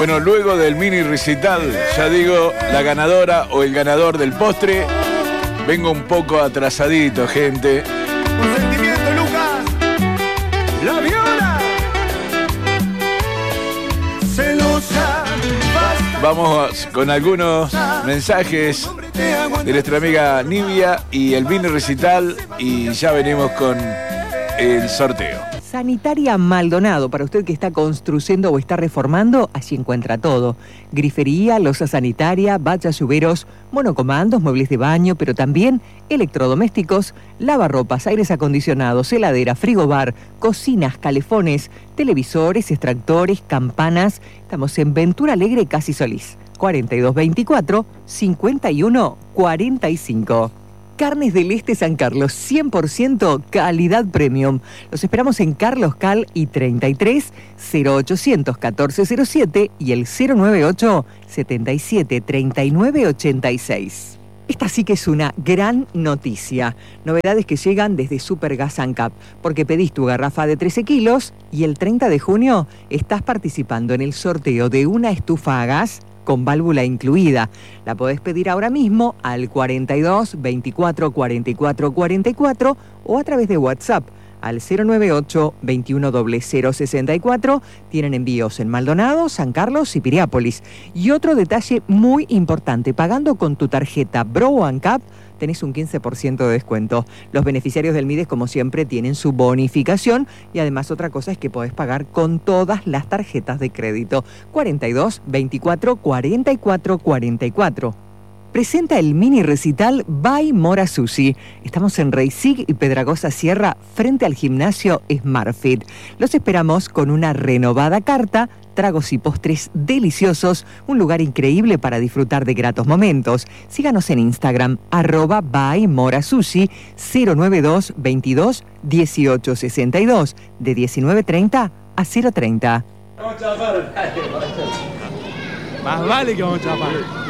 Bueno, luego del mini recital, ya digo, la ganadora o el ganador del postre. Vengo un poco atrasadito, gente. Con sentimiento, Lucas. La viola. Celosa. Vamos con algunos mensajes de nuestra amiga Nivia y el mini recital y ya venimos con el sorteo. Sanitaria Maldonado, para usted que está construyendo o está reformando, allí encuentra todo. Grifería, losa sanitaria, baches lluveros, monocomandos, muebles de baño, pero también electrodomésticos, lavarropas, aires acondicionados, heladera, frigobar, cocinas, calefones, televisores, extractores, campanas. Estamos en Ventura Alegre, Casi Solís. 4224 5145. Carnes del Este San Carlos, 100% calidad premium. Los esperamos en Carlos Cal y 33 0800 1407 y el 098 77 39 86. Esta sí que es una gran noticia. Novedades que llegan desde Supergas ANCAP, porque pedís tu garrafa de 13 kilos y el 30 de junio estás participando en el sorteo de una estufa a gas con válvula incluida. La podés pedir ahora mismo al 42 24 44 44 o a través de WhatsApp al 098 21 0064. Tienen envíos en Maldonado, San Carlos y Piriápolis. Y otro detalle muy importante, pagando con tu tarjeta Bro ANCAP tenés un 15% de descuento. Los beneficiarios del MIDES, como siempre, tienen su bonificación y además otra cosa es que podés pagar con todas las tarjetas de crédito. 42 24 44 44. Presenta el mini recital by Mora Sushi. Estamos en Reisig y Pedragosa Sierra, frente al gimnasio SmartFit. Los esperamos con una renovada carta, tragos y postres deliciosos, un lugar increíble para disfrutar de gratos momentos. Síganos en Instagram, @bymorasushi, 092 22 18 62, de 19:30 a 0:30. Más vale que vamos a chapar.